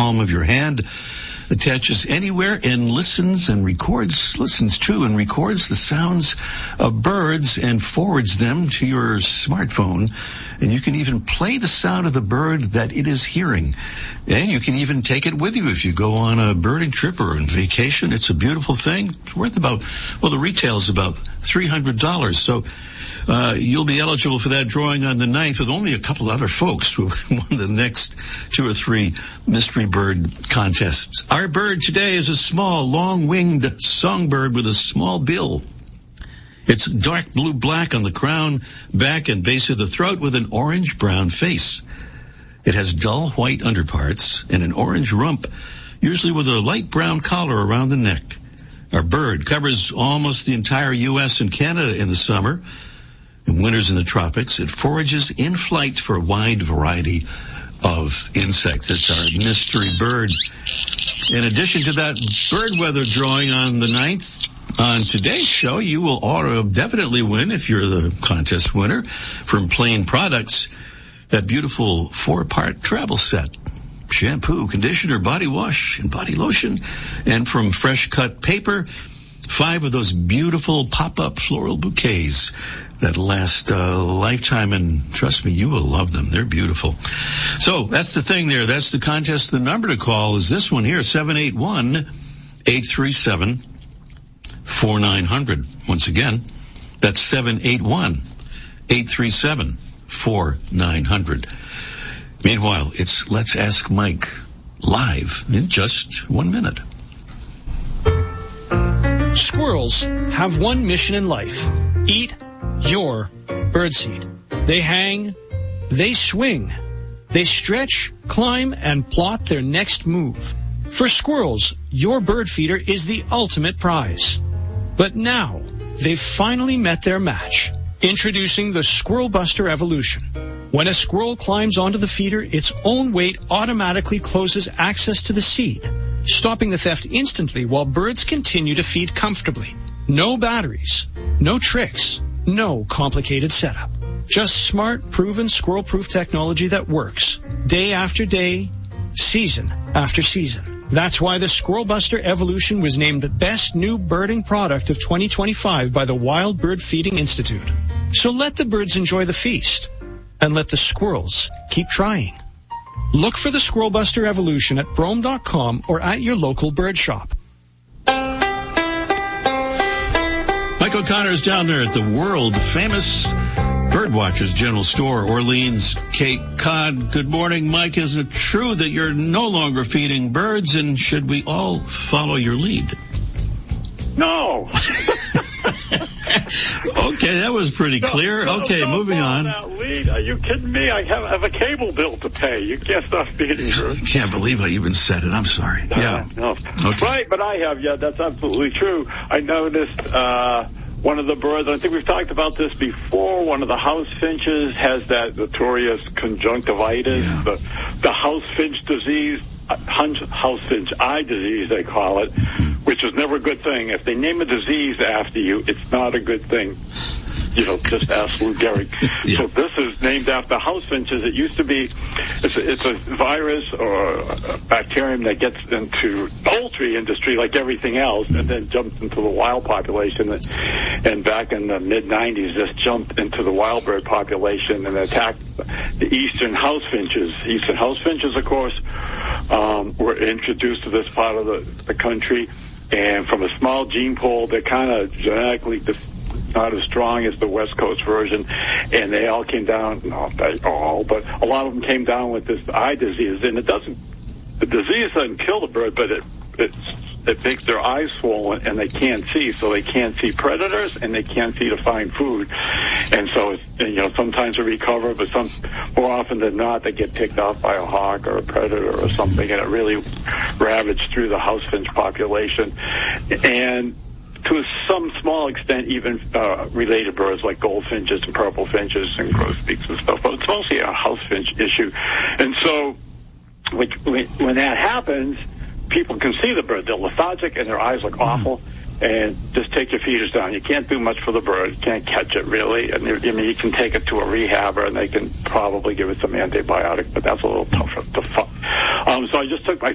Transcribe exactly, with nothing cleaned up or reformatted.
palm of your hand, attaches anywhere and listens and records, listens to and records the sounds of birds and forwards them to your smartphone. And you can even play the sound of the bird that it is hearing. And you can even take it with you if you go on a birding trip or on vacation. It's a beautiful thing. It's worth about, well, the retail is about three hundred dollars. So uh, you'll be eligible for that drawing on the ninth with only a couple other folks who won the next two or three mystery bird contests. Our bird today is a small, long-winged songbird with a small bill. It's dark blue-black on the crown, back, and base of the throat with an orange-brown face. It has dull white underparts and an orange rump, usually with a light brown collar around the neck. Our bird covers almost the entire U S and Canada in the summer, and winters in the tropics. It forages in flight for a wide variety of insects. It's our mystery bird. In addition to that bird weather drawing on the ninth, on today's show, you will auto definitely win, if you're the contest winner, from Plain Products, that beautiful four-part travel set. Shampoo, conditioner, body wash, and body lotion. And from Fresh Cut Paper, five of those beautiful pop-up floral bouquets that last a lifetime, and trust me, you will love them. They're beautiful. So that's the thing there. That's the contest. The number to call is this one here, seven eight one, eight three seven, four nine zero zero. Once again, that's seven eight one, eight three seven, four nine zero zero. Meanwhile, it's Let's Ask Mike live in just one minute. Squirrels have one mission in life. Eat your birdseed. They hang, they swing, they stretch, climb, and plot their next move. For squirrels, your bird feeder is the ultimate prize. But now, they've finally met their match. Introducing the Squirrel Buster Evolution. When a squirrel climbs onto the feeder, its own weight automatically closes access to the seed, stopping the theft instantly while birds continue to feed comfortably. No batteries, no tricks, no complicated setup. Just smart, proven squirrel-proof technology that works day after day, season after season. That's why the Squirrel Buster Evolution was named Best New Birding Product of twenty twenty-five by the Wild Bird Feeding Institute. So let the birds enjoy the feast, and let the squirrels keep trying. Look for the Squirrel Buster Evolution at Brome dot com or at your local bird shop. Mike O'Connor is down there at the world-famous Birdwatchers General Store, Orleans, Cape Cod. Good morning, Mike. Is it true that you're no longer feeding birds, and should we all follow your lead? No. Okay, that was pretty no, clear. No, okay, no, moving no, on. That lead. Are you kidding me? I have, have a cable bill to pay. You can't stop feeding birds. I can't believe I even said it. I'm sorry. Uh, yeah. No. Okay. Right, but I have. Yeah, that's absolutely true. I noticed uh, one of the birds, I think we've talked about this before, one of the house finches has that notorious conjunctivitis, yeah. the, the house finch disease, house finch eye disease, they call it, which is never a good thing. If they name a disease after you, it's not a good thing. You know, just ask Lou Gehrig. Yeah. So this is named after house finches. It used to be, it's a, it's a virus or a bacterium that gets into poultry industry like everything else, and then jumps into the wild population. And back in the mid nineties, this jumped into the wild bird population and attacked the eastern house finches. Eastern house finches, of course, um, were introduced to this part of the, the country, and from a small gene pool, they're kind of genetically dif- not as strong as the West Coast version, and they all came down, not they all, but a lot of them came down with this eye disease, and it doesn't, the disease doesn't kill the bird, but it, it, it makes their eyes swollen, and they can't see, so they can't see predators, and they can't see to find food, and so, it's, you know, sometimes they recover, but some, more often than not, they get picked off by a hawk or a predator or something, and it really ravaged through the house finch population, and to some small extent, even uh, related birds like goldfinches and purple finches and grosbeaks and stuff. But it's mostly a house finch issue. And so when, when that happens, people can see the bird. They're lethargic and their eyes look awful. And just take your feeders down. You can't do much for the bird. You can't catch it, really. And I mean, you can take it to a rehabber, and they can probably give it some antibiotic, but that's a little tougher to find. Um, so I just took my